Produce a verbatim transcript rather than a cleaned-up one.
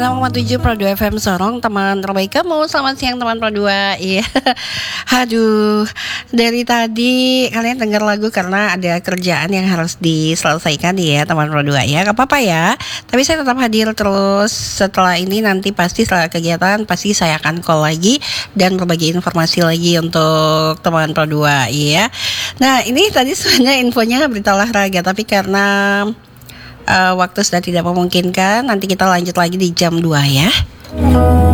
enam koma tujuh Pro dua F M Sorong, teman terbaik kamu. Selamat siang teman Pro dua. Iya. Aduh, dari tadi kalian dengar lagu karena ada kerjaan yang harus diselesaikan ya teman Pro dua ya. Gak apa-apa ya. Tapi saya tetap hadir terus setelah ini, nanti pasti setelah kegiatan pasti saya akan call lagi dan berbagi informasi lagi untuk teman Pro dua ya. Nah, ini tadi sebenarnya infonya berita olahraga, tapi karena Uh, waktu sudah tidak memungkinkan, nanti kita lanjut lagi di jam dua ya.